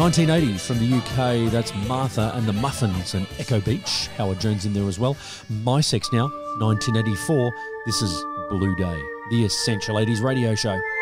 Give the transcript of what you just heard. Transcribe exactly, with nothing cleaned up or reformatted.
nineteen eighty from the U K, that's Martha and the Muffins and Echo Beach. Howard Jones in there as well. My Sex now, nineteen eighty-four. This is Blue Day, the Essential eighties radio show.